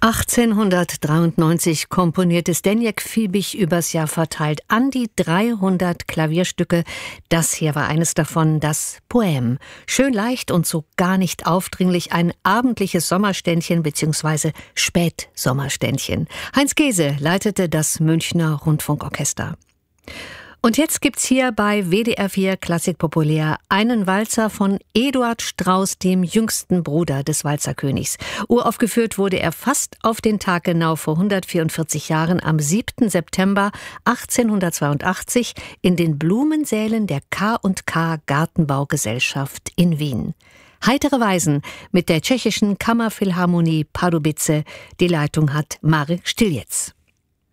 1893 komponierte Zdeněk Fiebig übers Jahr verteilt an die 300 Klavierstücke. Das hier war eines davon, das Poème. Schön leicht und so gar nicht aufdringlich, ein abendliches Sommerständchen bzw. Spätsommerständchen. Heinz Gese leitete das Münchner Rundfunkorchester. Und jetzt gibt's hier bei WDR 4 Klassik Populär einen Walzer von Eduard Strauss, dem jüngsten Bruder des Walzerkönigs. Uraufgeführt wurde er fast auf den Tag genau vor 144 Jahren am 7. September 1882 in den Blumensälen der K&K Gartenbaugesellschaft in Wien. Heitere Weisen mit der tschechischen Kammerphilharmonie Pardubice. Die Leitung hat Marek Štiljec.